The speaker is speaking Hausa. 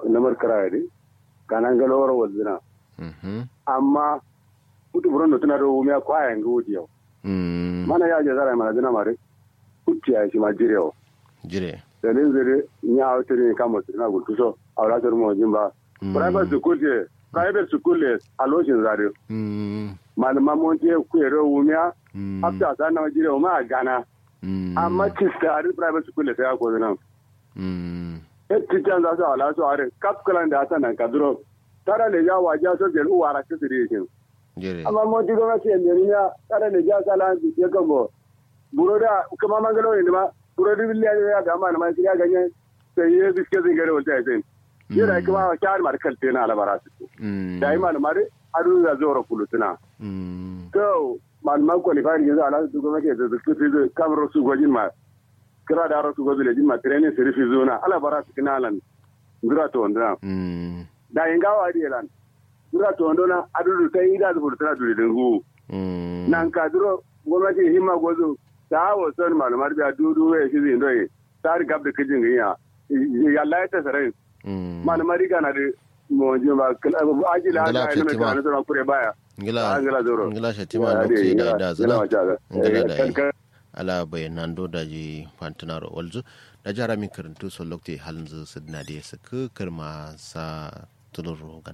namar karayari kanan galawar wazina amma mutu buron da tuna da wumiya kwayan ga wudiyo mana ya je zara mana dina mare kuciya shi ma jirewa jire dalin zire nya awtiri kamo tuna gultu so awla tor mo jimba private school a lokacin zare malama mun je kuyero wumiya after sana jirewa ma gana amma kista a private school sai ya koyi nan tijan za su ala su are kapkalan da ta nan kadro tara le ya waje so je uwa ra ta dire kin amma mo digo na ce ne ya tara le ja sala ya gambo buroda kuma mangalo ne ma burodi billahi ya ga ma na mai ya ganye sai ya biske zingare wata sai yara kuma wa kyar mar kalte na alabara su dai ma mare adu za zo ro kulutuna to malman ko ni fari yanzu ala su kuma ke da su kamar su gojin ma kira da rasu gobe lejin ma training sirifi zona ala bara su kinalan ngura to ndana da ingawa di elan ngura to ndona adudu tai ida zu tana duri dengu nan ka duro gwamnati himma gozo ta wo son malumar da dudu we shi zin doye tar gab da kijin ginya ya Allah ya tasare malumar ga na da mo je ba ajila da ina ka na to kure baya ngila shatima lokaci da zala ngila da ala bayanan do daji fantinaro walzu da jara min karantu so lokte halin zu sidna de saka karma sa tuluru